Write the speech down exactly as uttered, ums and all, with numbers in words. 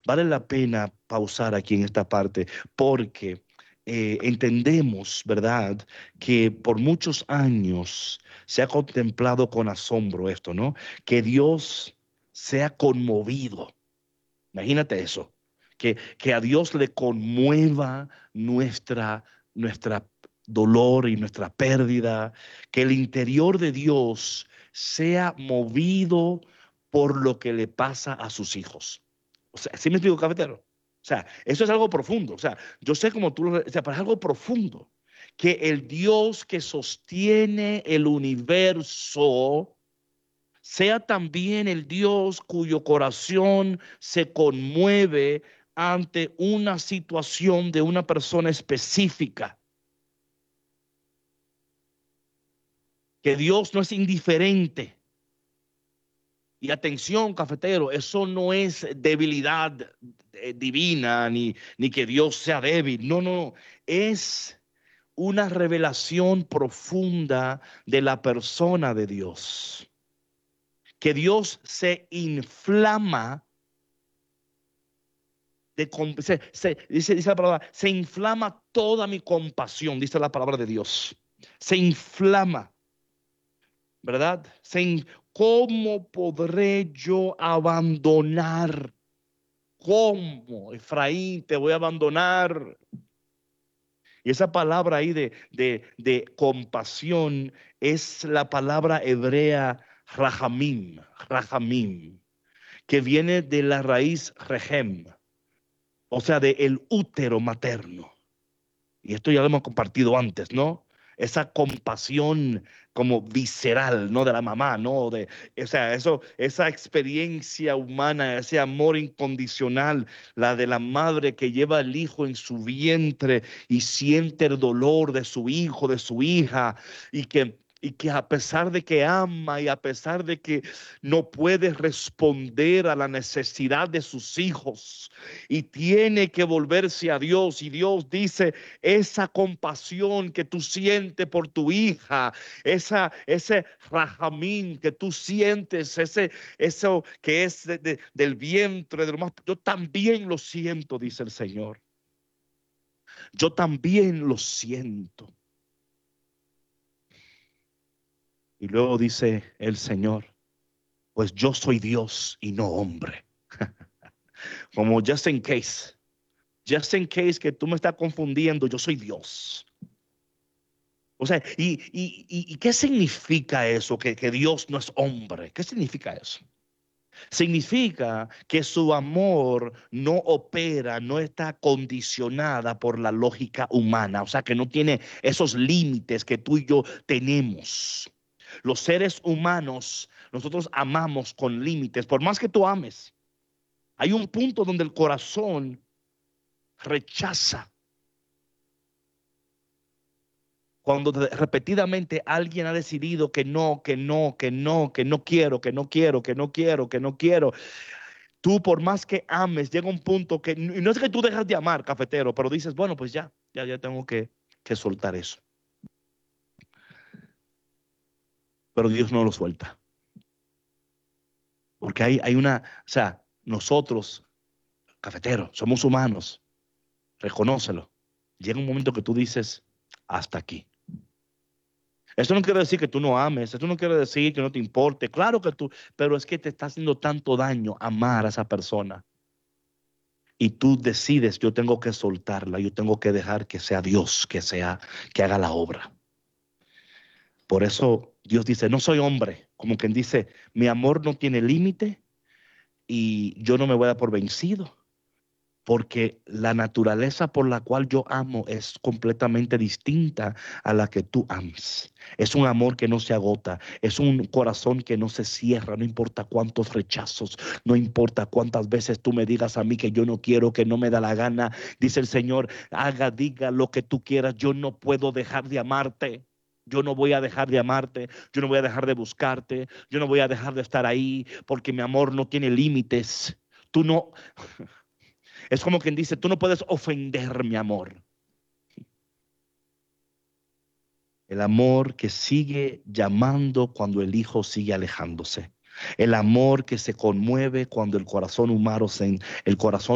vale la pena pausar aquí en esta parte porque eh, entendemos, ¿verdad?, que por muchos años se ha contemplado con asombro esto, ¿no? Que Dios sea conmovido. Imagínate eso, que, que a Dios le conmueva nuestra, nuestra dolor y nuestra pérdida, que el interior de Dios sea movido por lo que le pasa a sus hijos. O sea, ¿sí me explico, cafetero? O sea, eso es algo profundo. O sea, yo sé como tú lo, o sea, pero es algo profundo. Que el Dios que sostiene el universo sea también el Dios cuyo corazón se conmueve ante una situación de una persona específica. Que Dios no es indiferente. Y atención, cafetero, eso no es debilidad eh, divina, ni, ni que Dios sea débil. No, no, es una revelación profunda de la persona de Dios. Que Dios se inflama de, se, se, dice, dice la palabra, se inflama toda mi compasión, dice la palabra de Dios. Se inflama, ¿verdad? Se in, ¿cómo podré yo abandonar? ¿Cómo, Efraín, te voy a abandonar? Y esa palabra ahí de, de, de compasión es la palabra hebrea rahamim, rahamim, que viene de la raíz rehem, o sea, de el útero materno. Y esto ya lo hemos compartido antes, ¿no? Esa compasión como visceral, ¿no? De la mamá, ¿no? De, o sea, eso, esa experiencia humana, ese amor incondicional, la de la madre que lleva al hijo en su vientre y siente el dolor de su hijo, de su hija, y que y que a pesar de que ama y a pesar de que no puede responder a la necesidad de sus hijos y tiene que volverse a Dios, y Dios dice, esa compasión que tú sientes por tu hija, esa, ese rajamín que tú sientes, ese, eso que es de, de, del vientre, de lo más, yo también lo siento, dice el Señor. Yo también lo siento. Y luego dice el Señor, pues yo soy Dios y no hombre. Como just in case, just in case que tú me estás confundiendo, yo soy Dios. O sea, ¿y, y, y, y qué significa eso? Que, que Dios no es hombre. ¿Qué significa eso? Significa que su amor no opera, no está condicionada por la lógica humana. O sea, que no tiene esos límites que tú y yo tenemos. Los seres humanos, nosotros amamos con límites. Por más que tú ames, hay un punto donde el corazón rechaza. Cuando repetidamente alguien ha decidido que no, que no, que no, que no quiero, que no quiero, que no quiero, que no quiero. Tú por más que ames, llega un punto que, y no es que tú dejas de amar, cafetero, pero dices, bueno, pues ya, ya, ya tengo que, que soltar eso. Pero Dios no lo suelta. Porque hay, hay una, o sea, nosotros, cafetero, somos humanos, reconócelo. Llega un momento que tú dices, hasta aquí. Esto no quiere decir que tú no ames, esto no quiere decir que no te importe, claro que tú, pero es que te está haciendo tanto daño amar a esa persona. Y tú decides, yo tengo que soltarla, yo tengo que dejar que sea Dios, que sea, que haga la obra. Por eso Dios dice, no soy hombre, como quien dice, mi amor no tiene límite y yo no me voy a dar por vencido. Porque la naturaleza por la cual yo amo es completamente distinta a la que tú amas. Es un amor que no se agota, es un corazón que no se cierra, no importa cuántos rechazos, no importa cuántas veces tú me digas a mí que yo no quiero, que no me da la gana. Dice el Señor, haga, diga lo que tú quieras, yo no puedo dejar de amarte. Yo no voy a dejar de amarte, yo no voy a dejar de buscarte, yo no voy a dejar de estar ahí, porque mi amor no tiene límites. Tú no... Es como quien dice, tú no puedes ofender mi amor. El amor que sigue llamando cuando el hijo sigue alejándose. El amor que se conmueve cuando el corazón humano se, el corazón